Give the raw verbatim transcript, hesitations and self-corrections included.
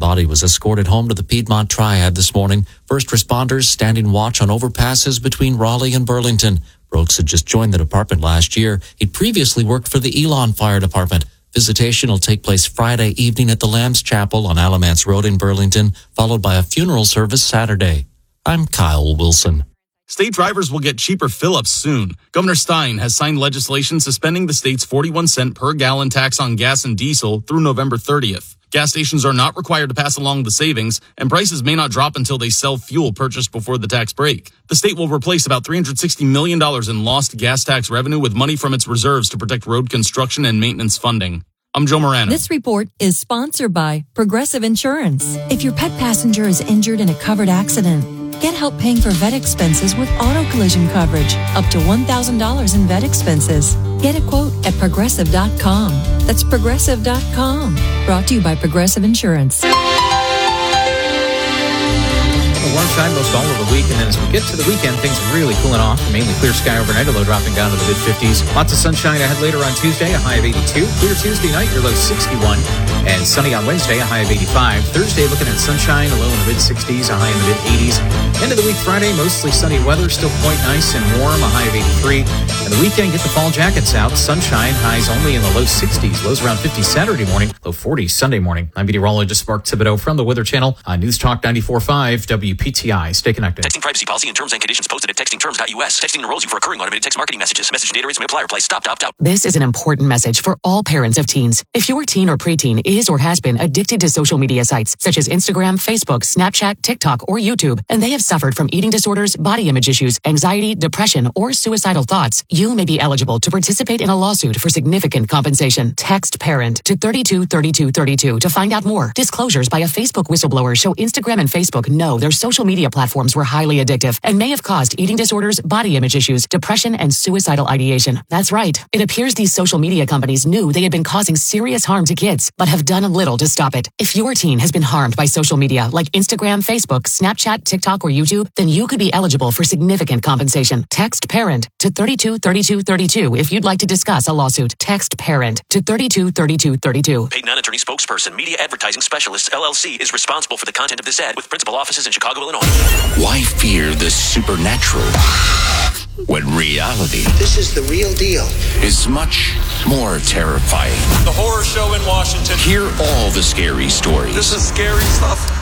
body was escorted home to the Piedmont Triad this morning. First responders standing watch on overpasses between Raleigh and Burlington. Brooks had just joined the department last year. He'd previously worked for the Elon Fire Department. Visitation will take place Friday evening at the Lamb's Chapel on Alamance Road in Burlington, followed by a funeral service Saturday. I'm Kyle Wilson. State drivers will get cheaper fill-ups soon. Governor Stein has signed legislation suspending the state's forty-one cent per gallon tax on gas and diesel through November thirtieth. Gas stations are not required to pass along the savings, and prices may not drop until they sell fuel purchased before the tax break. The state will replace about three hundred sixty million dollars in lost gas tax revenue with money from its reserves to protect road construction and maintenance funding. I'm Joe Morano. This report is sponsored by Progressive Insurance. If your pet passenger is injured in a covered accident, get help paying for vet expenses with auto collision coverage, up to one thousand dollars in vet expenses. Get a quote at progressive dot com. That's progressive dot com. Brought to you by Progressive Insurance. Warm shine most all of the week, and then as we get to the weekend, things are really cooling off. Mainly clear sky overnight, a low dropping down to the mid-fifties. Lots of sunshine ahead later on Tuesday, a high of eighty-two. Clear Tuesday night, your low sixty-one. And sunny on Wednesday, a high of eighty-five. Thursday, looking at sunshine, a low in the mid-sixties, a high in the mid-eighties. End of the week, Friday, mostly sunny weather, still quite nice and warm, a high of eighty-three. And the weekend, get the fall jackets out. Sunshine, highs only in the low sixties. Lows around fifty Saturday morning, low forties Sunday morning. I'm meteorologist Mark Thibodeau from the Weather Channel on News Talk ninety-four point five W P T I. Stay connected. Texting privacy policy and terms and conditions posted at texting terms dot U S. Texting enrolls you for recurring automated text marketing messages. Message and data rates may apply. Reply stop, opt out. This is an important message for all parents of teens. If your teen or preteen is or has been addicted to social media sites such as Instagram, Facebook, Snapchat, TikTok, or YouTube, and they have suffered from eating disorders, body image issues, anxiety, depression, or suicidal thoughts, you may be eligible to participate in a lawsuit for significant compensation. Text PARENT to thirty-two thirty-two thirty-two to find out more. Disclosures by a Facebook whistleblower show Instagram and Facebook know their social media platforms were highly addictive and may have caused eating disorders, body image issues, depression, and suicidal ideation. That's right. It appears these social media companies knew they had been causing serious harm to kids, but have done little to stop it. If your teen has been harmed by social media like Instagram, Facebook, Snapchat, TikTok, or YouTube, then you could be eligible for significant compensation. Text PARENT to thirty-two thirty-two thirty-two if you'd like to discuss a lawsuit. Text PARENT to thirty-two thirty-two thirty-two. Paid non-attorney spokesperson, Media Advertising Specialists, L L C, is responsible for the content of this ad with principal offices in Chicago, Illinois. Why fear the supernatural when reality, this is the real deal, is much more terrifying? The horror show in Washington. Hear all the scary stories. This is scary stuff.